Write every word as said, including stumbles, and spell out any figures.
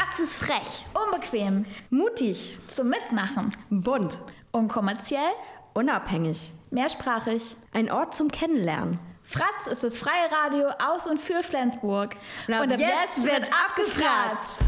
Fratz ist frech, unbequem, mutig, zum Mitmachen, bunt, unkommerziell, unabhängig, mehrsprachig. Ein Ort zum Kennenlernen. Fratz ist das freie Radio aus und für Flensburg. Und ab, und ab jetzt, jetzt wird abgefratzt.